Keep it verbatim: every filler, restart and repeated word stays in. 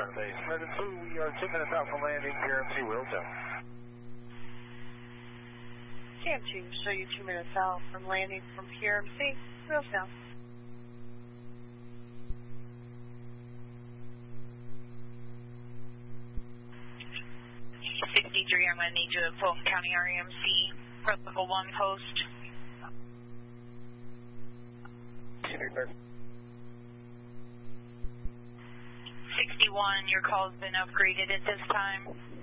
Start base. American two, we are two minutes out from landing, P R M C wheel down. P R M two, show you two minutes out from landing from P R M C, wheels down. sixty-three, I'm going to need you at Fulton County R E M C, protocol one post. sixty-one, your call's been upgraded at this time.